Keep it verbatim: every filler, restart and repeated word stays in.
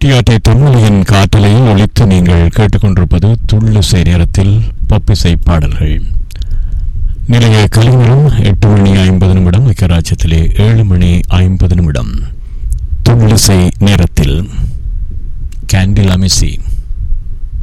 TRT தமிழின் காற்றலையில் ஒலித்து நீங்கள் கேட்டுக்கொண்டிருப்பது துள்ளிசை நேரத்தில் பப்பிசை பாடல்கள். நிலைய கலைஞரும் எட்டு மணி ஐம்பது நிமிடம், ஐக்கியராஜ்யத்திலே ஏழு மணி ஐம்பது நிமிடம். துள்ளிசை நேரத்தில் கேண்டில் அமிசி.